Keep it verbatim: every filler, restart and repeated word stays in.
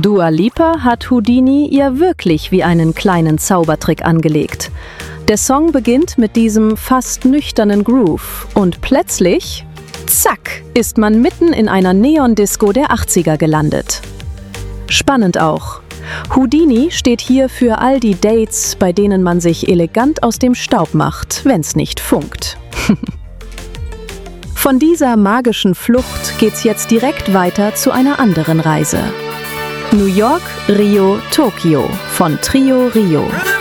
Dua Lipa hat Houdini ihr wirklich wie einen kleinen Zaubertrick angelegt. Der Song beginnt mit diesem fast nüchternen Groove und plötzlich, zack, ist man mitten in einer Neon-Disco der achtziger gelandet. Spannend auch. Houdini steht hier für all die Dates, bei denen man sich elegant aus dem Staub macht, wenn's nicht funkt. Von dieser magischen Flucht geht's jetzt direkt weiter zu einer anderen Reise. New York, Rio, Tokio von Trio Rio.